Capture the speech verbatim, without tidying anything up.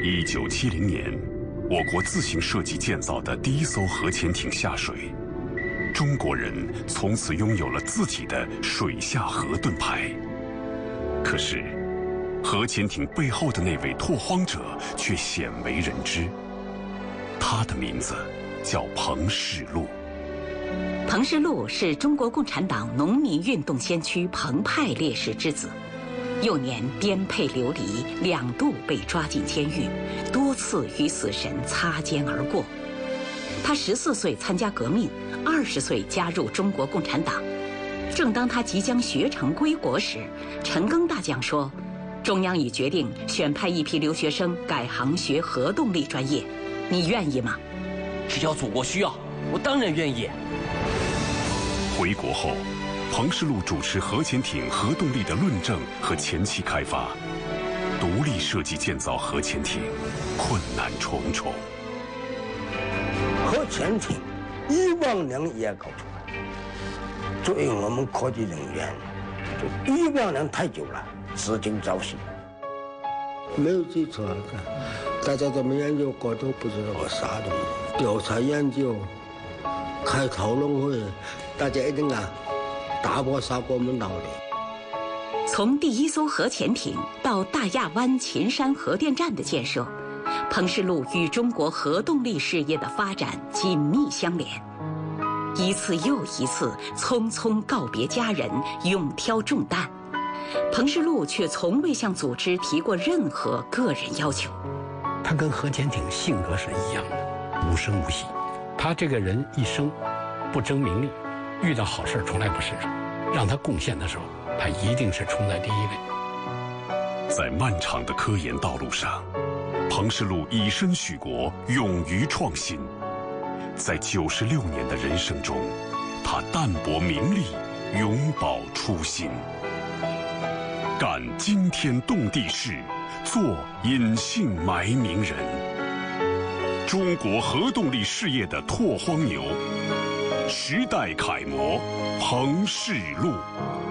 一九七零年，我国自行设计建造的第一艘核潜艇下水，中国人从此拥有了自己的水下核盾牌。可是，核潜艇背后的那位拓荒者却鲜为人知，他的名字叫彭世禄。 彭世禄是中国共产党农民运动先驱彭派烈士之子。幼年颠沛流离，两度被抓进监狱，多次与死神擦肩而过。他十四岁参加革命，二十岁加入中国共产党。正当他即将学成归国时，陈赓大将说：“中央已决定选派一批留学生改行学核动力专业，你愿意吗？” 只要祖国需要，我当然愿意。 回国后，彭世禄主持核潜艇核动力的论证和前期开发，独立设计建造核潜艇，困难重重。 核潜艇一万年也搞出来，作为我们科技人员，就一万年太久了，时间早逝。 没有基础啊！大家怎么研究过都不知道我啥东西。调查研究，开讨论会，大家一定啊。打破砂锅问到底。 从第一艘核潜艇到大亚湾秦山核电站的建设，彭世禄与中国核动力事业的发展紧密相连。一次又一次匆匆告别家人，勇挑重担，彭世禄却从未向组织提过任何个人要求。 他跟核潜艇性格是一样的，无声无息。他这个人一生不争名利。遇到好事从来不示弱，让他贡献的时候，他一定是冲在第一位。 在漫长的科研道路上，彭世禄以身许国，勇于创新。在九十六年的人生中，他淡泊名利，永葆初心，干惊天动地事，做隐姓埋名人。中国核动力事业的拓荒牛。时代楷模彭世禄。